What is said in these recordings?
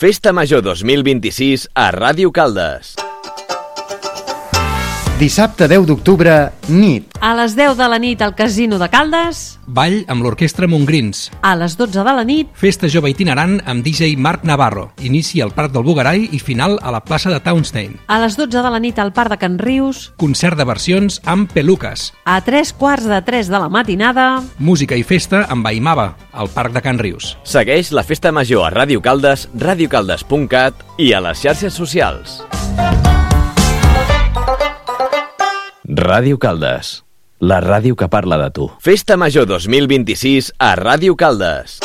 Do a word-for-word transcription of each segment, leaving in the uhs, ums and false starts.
Festa Major dos mil vint-i-sis a Ràdio Caldes. Dissabte deu d'octubre, nit. A les deu de la nit al Casino de Caldes. Ball amb l'Orquestra Montgrins. A les dotze de la nit. Festa jove itinerant amb D J Marc Navarro. Inici al Parc del Bugarai i final a la plaça de Townstein. A les dotze de la nit al Parc de Can Rius. Concert de versions amb Peluques. A tres quarts de tres de la matinada. Música i festa amb Aimava, al Parc de Can Rius. Segueix la Festa Major a Ràdio Caldes, radiocaldes punt cat i a les xarxes socials. Ràdio Caldes, la ràdio que parla de tu. Festa Major dos mil vint-i-sis a Ràdio Caldes.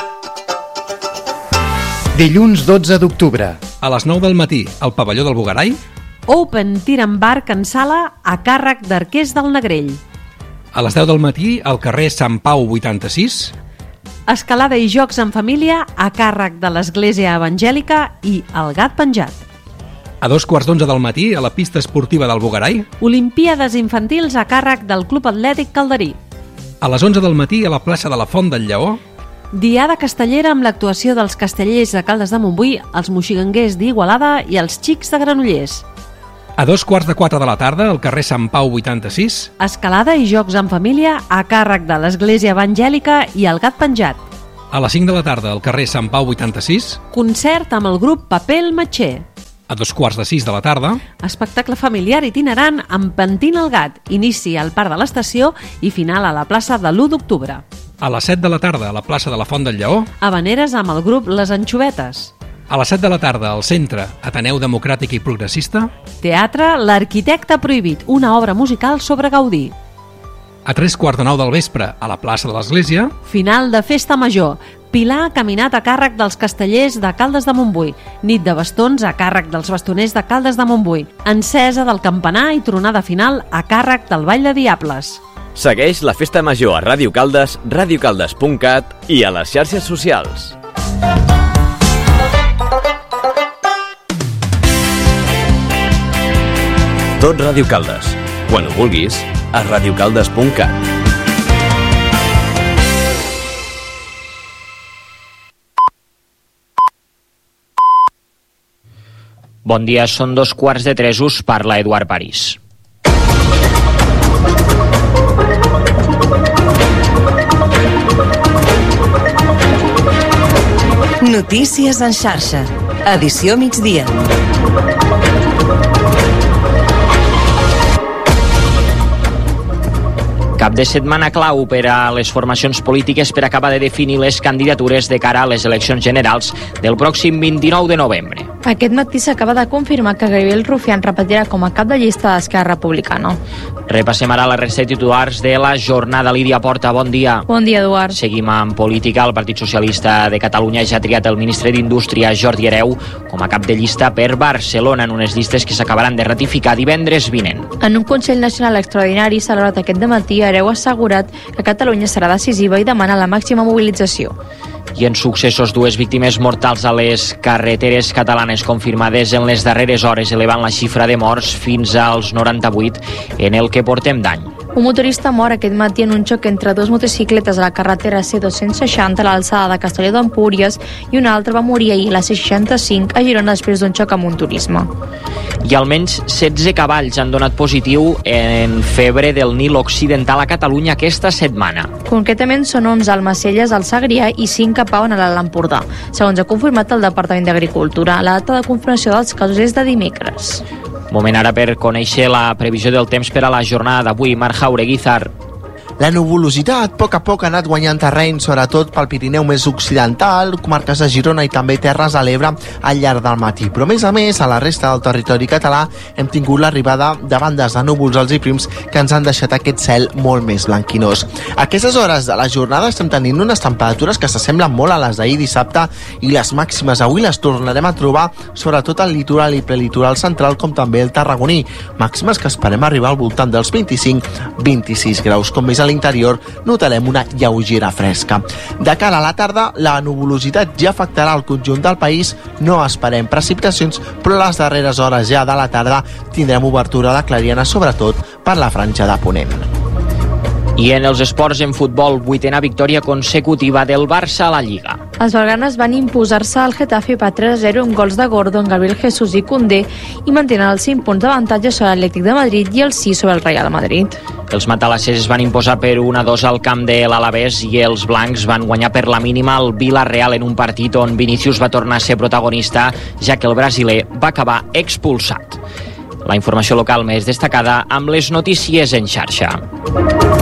Dilluns dotze d'octubre. A les nou del matí, al pavelló del Bugarai. Open Tir and Bar en sala a càrrec d'Arquers del Negrell. A les deu del matí, al carrer Sant Pau vuitanta-sis. Escalada i jocs en família a càrrec de l'Església Evangèlica i el Gat Penjat. A dos quarts d'onze del matí, a la pista esportiva del Bugarai. Olimpíades infantils a càrrec del Club Atlètic Calderí. A les onze del matí, a la plaça de la Font del Lleó. Diada castellera amb l'actuació dels castellers de Caldes de Montbui, els moxiganguers d'Igualada i els xics de Granollers. A dos quarts de quatre de la tarda, al carrer Sant Pau vuitanta-sis. Escalada i jocs en família a càrrec de l'Església Evangèlica i el Gat Penjat. A les cinc de la tarda, al carrer Sant Pau vuitanta-sis. Concert amb el grup Papel Matxer. A dos quarts de sis de la tarda. Espectacle familiar itinerant amb Pentina el Gat. Inici al Parc de l'Estació i final a la plaça de l'u d'octubre. A les set de la tarda, a la plaça de la Font del Lleó. Habaneres amb el grup Les Anxovetes. A les set de la tarda, al centre, Ateneu Democràtic i Progressista. Teatre L'arquitecte prohibit, una obra musical sobre Gaudí. A tres quarts de nou del vespre, a la plaça de l'Església. Final de Festa Major. Pilar ha caminat a càrrec dels castellers de Caldes de Montbui. Nit de bastons a càrrec dels bastoners de Caldes de Montbui. Encesa del campanar i tronada final a càrrec del Ball de Diables. Segueix la Festa Major a Ràdio Caldes, radiocaldes punt cat i a les xarxes socials. Tot Ràdio Caldes. Quan ho vulguis, a radiocaldes punt cat. Bon dia, són dos quarts de tres, us parla Eduard París. Notícies en xarxa. Edició migdia. Cap de setmana clau per a les formacions polítiques per acabar de definir les candidatures de cara a les eleccions generals del pròxim vint-i-nou de novembre. Aquest matí s'acaba de confirmar que Gabriel Rufián repetirà com a cap de llista d'Esquerra Republicana. Repassem ara la resta de titulars de la jornada. Lídia Porta, bon dia. Bon dia, Eduard. Seguim amb política. El Partit Socialista de Catalunya ja ha triat el ministre d'Indústria, Jordi Hereu, com a cap de llista per Barcelona en unes llistes que s'acabaran de ratificar divendres vinent. En un Consell Nacional extraordinari celebrat aquest dematí, Hereu ha assegurat que Catalunya serà decisiva i demana la màxima mobilització. I en successos, dues víctimes mortals a les carreteres catalanes confirmades en les darreres hores, elevant la xifra de morts fins als noranta-vuit en el que portem d'any. Un motorista mor aquest matí en un xoc entre dos motocicletes a la carretera C dos-cents seixanta a l'alçada de Castelló d'Empúries i un altre va morir ahir a la C seixanta-cinc a Girona després d'un xoc amb un turisme. I almenys setze cavalls han donat positiu en febre del Nil Occidental a Catalunya aquesta setmana. Concretament són onze al Almacelles, al Segrià i cinc a Pau en l'Empordà, segons ha confirmat el Departament d'Agricultura. La data de confirmació dels casos és de dimecres. Moment ara per conèixer la previsió del temps per a la jornada d'avui. Marc Jaureguizar. La nuvolositat a poc a poc ha anat guanyant terreny, sobretot pel Pirineu més occidental, comarques de Girona i també Terres de l'Ebre al llarg del matí. Però a més a més, a la resta del territori català hem tingut l'arribada de bandes de núvols alts i prims que ens han deixat aquest cel molt més blanquinós. A aquestes hores de la jornada estem tenint unes temperatures que s'assemblen molt a les d'ahir dissabte i les màximes avui les tornarem a trobar sobretot al litoral i prelitoral central com també el tarragoní. Màximes que esperem arribar al voltant dels vint-i-cinc a vint-i-sis graus. Com més a l'interior notarem una lleugera fresca. De cara a la tarda, la nuvolositat ja afectarà el conjunt del país. No esperem precipitacions, però a les darreres hores ja de la tarda tindrem obertura de clariana, sobretot per la franja de ponent. I en els esports, en futbol, vuitena victòria consecutiva del Barça a la Lliga. Els blaugranes van imposar-se al Getafe per tres a zero amb gols de Gordon, Gabriel Jesús i Koundé i mantenen els cinc punts d'avantatge sobre l'Atlètic de Madrid i els sis sobre el Real Madrid. Els matalasses van imposar per un a dos al camp de l'Alavés i els blancs van guanyar per la mínima al Villarreal en un partit on Vinícius va tornar a ser protagonista, ja que el brasiler va acabar expulsat. La informació local més destacada amb les notícies en xarxa.